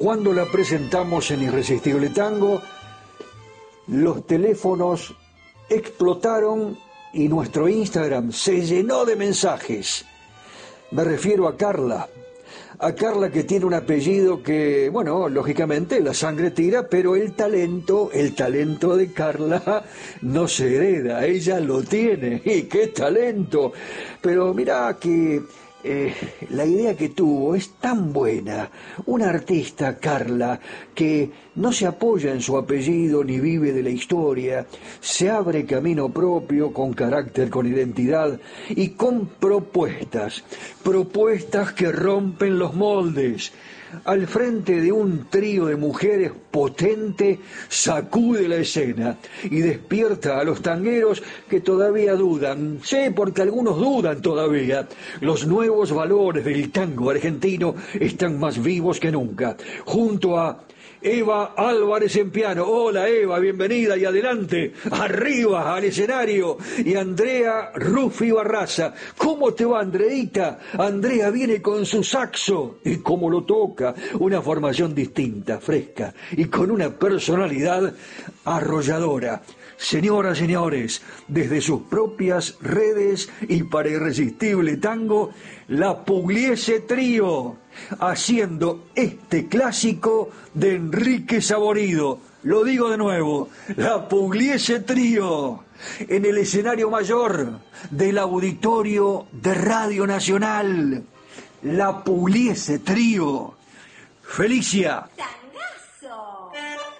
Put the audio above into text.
Cuando la presentamos en Irresistible Tango, los teléfonos explotaron y nuestro Instagram se llenó de mensajes. Me refiero a Carla que tiene un apellido que, bueno, lógicamente la sangre tira, pero el talento de Carla no se hereda, ella lo tiene, y qué talento. Pero mirá que la idea que tuvo es tan buena. Una artista, Carla, que no se apoya en su apellido ni vive de la historia, se abre camino propio, con carácter, con identidad y con propuestas que rompen los moldes. Al frente de un trío de mujeres potente, sacude la escena y despierta a los tangueros que todavía dudan. Sí, porque algunos dudan todavía. Los nuevos valores del tango argentino están más vivos que nunca. Junto a Eva Álvarez en piano. Hola Eva, bienvenida y adelante, arriba al escenario. Y Andrea Rufi Barraza. ¿Cómo te va, Andreita? Andrea viene con su saxo. ¿Y cómo lo toca? Una formación distinta, fresca y con una personalidad arrolladora. Señoras, señores, desde sus propias redes y para Irresistible Tango, la Pugliese Trío, haciendo este clásico de Enrique Saborido. Lo digo de nuevo, la Pugliese Trío, en el escenario mayor del auditorio de Radio Nacional. La Pugliese Trío. Felicia.